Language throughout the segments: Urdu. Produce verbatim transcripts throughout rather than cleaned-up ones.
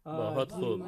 بہت خوب،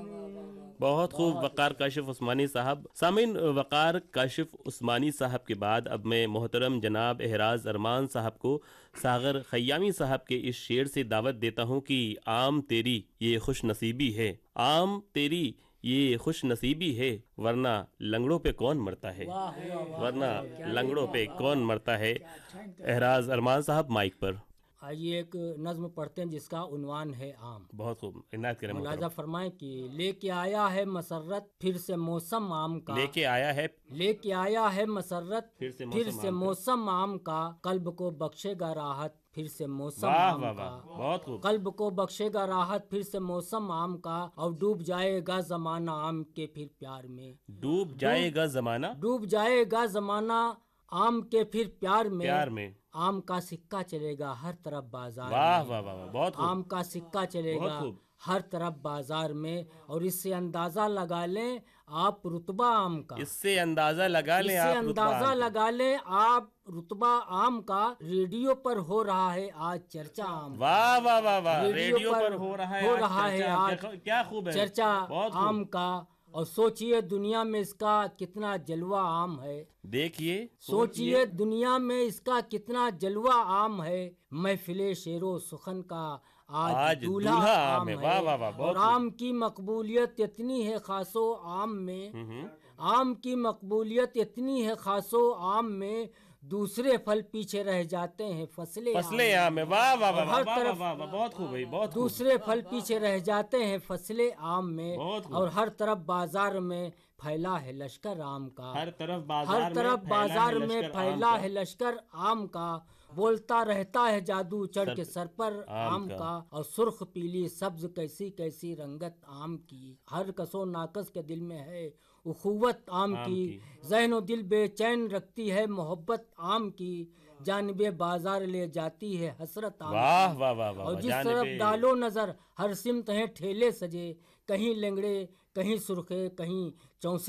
بہت خوب وقار کاشف عثمانی صاحب۔ سامعین، وقار کاشف عثمانی صاحب کے بعد اب میں محترم جناب احراز ارمان صاحب کو ساغر خیامی صاحب کے اس شعر سے دعوت دیتا ہوں کہ عام تیری یہ خوش نصیبی ہے، عام تیری یہ خوش نصیبی ہے، ورنہ لنگڑوں پہ کون مرتا ہے، ورنہ لنگڑوں پہ کون مرتا ہے۔ احراز ارمان صاحب مائک پر۔ آئیے ایک نظم پڑھتے ہیں جس کا عنوان ہے عام۔ بہت خوب، عنایت کریں محترم۔ ملاحظہ فرمائیں کہ لے کے آیا ہے مسرت پھر سے موسم عام کا، لے کے آیا ہے لے کے آیا ہے مسرت پھر سے پھر موسم سے عام کا۔ موسم عام کا، قلب کو بخشے گا راحت پھر سے موسم واہ عام واہ کا، واہ، بہت خوب۔ قلب کو بخشے گا راحت پھر سے موسم عام کا، اور ڈوب جائے گا زمانہ عام کے پھر پیار میں، ڈوب جائے گا زمانہ ڈوب جائے گا زمانہ عام کے پھر پیار میں، پیار میں، عام کا سکہ چلے گا ہر طرف بازار واہ میں، واہ واہ واہ، بہت خوب، عام کا سکہ چلے بہت گا خوب۔ ہر طرف بازار میں، اور اس سے اندازہ لگا لیں آپ رتبہ عام کا، اس سے اندازہ لگا اس لیں سے آپ اندازہ رتبہ۔ لگا لیں آپ رتبہ عام کا، ریڈیو پر ہو رہا ہے آج چرچا عام کا، واہ واہ واہ واہ، ریڈیو ریڈیو پر پر ہو رہا ہے ہو آج رہا ہے چرچا، آج کیا- کیا خوب ہے، چرچا بہت خوب۔ عام کا، اور سوچئے دنیا میں اس کا کتنا جلوہ عام ہے، دیکھیے، سوچئے دنیا میں اس کا کتنا جلوہ عام ہے، محفل شعر و سخن کا آج آج دولہا دولہا عام عام ہے، ہے، واہ واہ واہ، بہت اور خوب۔ عام کی مقبولیت اتنی ہے خاص و عام میں، عام کی مقبولیت اتنی ہے خاص و عام میں، دوسرے پھل پیچھے رہ جاتے ہیں فصل فصل عام ہے، واہ واہ واہ اور ہر واہ طرف واہ واہ، بہت خوب ہے، بہت خوب۔ دوسرے پھل پیچھے رہ جاتے ہیں فصل عام میں، بہت خوب۔ اور ہر طرف بازار میں پھیلا ہے لشکر عام کا، ہر طرف ہر بازار طرف میں بازار پھیلا ہے میں لشکر عام پھیلا کا، ہے لشکر عام کا، بولتا رہتا ہے جادو چڑھ کے سر پر عام عام کا۔ کا، اور سرخ پیلی سبز کیسی کیسی رنگت عام کی، ہر کس و ناقص کے دل میں ہے اخوت عام عام کی، کی۔ ذہن و دل بے چین رکھتی ہے محبت عام کی، جانب بازار لے جاتی ہے حسرت عام واہ کی، واہ واہ واہ، اور جس جانب طرف ڈالو نظر ہر سمت ہیں ٹھیلے سجے، کہیں لنگڑے کہیں سرخے کہیں چونسے